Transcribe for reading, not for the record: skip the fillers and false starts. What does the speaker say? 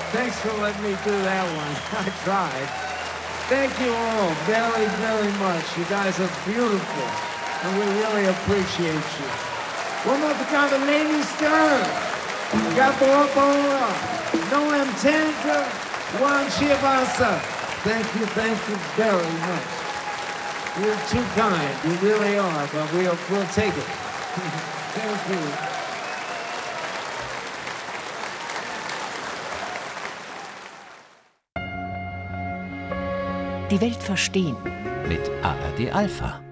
Thanks for letting me do that one. I tried. Thank you all very, very much. You guys are beautiful, and we really appreciate you. One more time, the Lady Stern. Gaborobola, Noam Tandra, Juan Shivasa. Thank you very much. You're too kind. You really are, but we'll take it. Thank you. Die Welt verstehen mit ARD Alpha.